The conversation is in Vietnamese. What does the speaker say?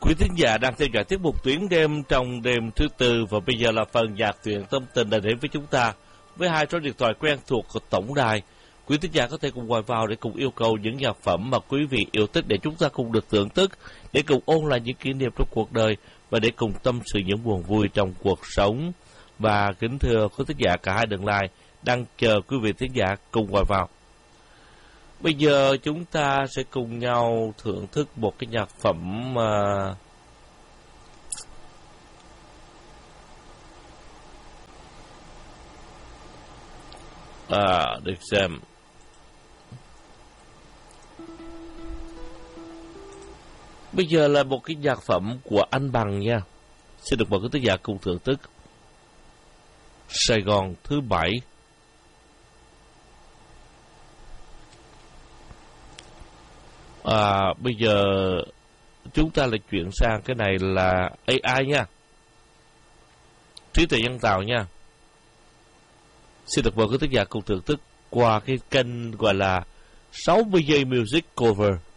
Quý thính giả đang theo dõi tiết mục Tuyến Đêm trong đêm thứ tư, và bây giờ là phần nhạc truyện tâm tình đã đến với chúng ta với hai số điện thoại quen thuộc của tổng đài. Quý thính giả có thể cùng gọi vào để cùng yêu cầu những nhạc phẩm mà quý vị yêu thích, để chúng ta cùng được thưởng thức, để cùng ôn lại những kỷ niệm trong cuộc đời và để cùng tâm sự những buồn vui trong cuộc sống. Và kính thưa quý thính giả, cả hai đường line đang chờ quý vị thính giả cùng gọi vào. Bây giờ chúng ta sẽ cùng nhau thưởng thức một cái nhạc phẩm được xem. Bây giờ là một cái nhạc phẩm của anh Bằng nha. Xin được mời quý thính giả cùng thưởng thức Sài Gòn thứ bảy. Bây giờ chúng ta lại chuyển sang cái này là AI nha, trí tuệ nhân tạo nha. Xin được mời quý thính giả cùng thưởng thức qua cái kênh gọi là 60 giây music cover.